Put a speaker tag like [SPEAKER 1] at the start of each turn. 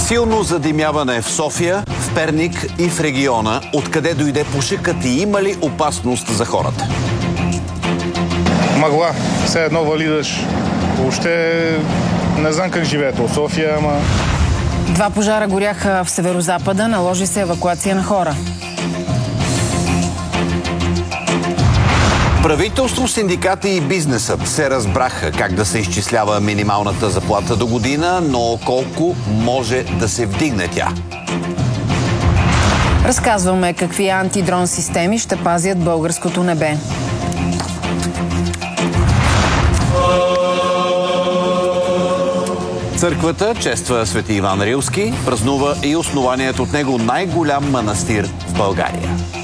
[SPEAKER 1] Силно задимяване в София, в Перник и в региона. Откъде дойде пушекът и има ли опасност за хората?
[SPEAKER 2] Мъгла. Все едно вали дъжд. Въобще не знам как живеете от София, ама...
[SPEAKER 3] 2 пожара горяха в северозапада, наложи се евакуация на хора.
[SPEAKER 1] Правителство, синдикати и бизнесът се разбраха как да се изчислява минималната заплата до година, но колко може да се вдигне тя.
[SPEAKER 3] Разказваме какви антидрон системи ще пазят българското небе.
[SPEAKER 1] Църквата чества Свети Иван Рилски, празнува и основанието от него най-голям манастир в България.